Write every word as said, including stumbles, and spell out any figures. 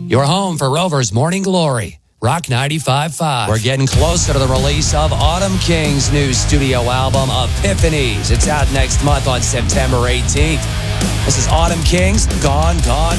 Your home for Rover's Morning Glory. Rock ninety-five point five. We're getting closer to the release of Autumn King's new studio album, Epiphanies. It's out next month on September eighteenth. This is Autumn King's Gone, Gone,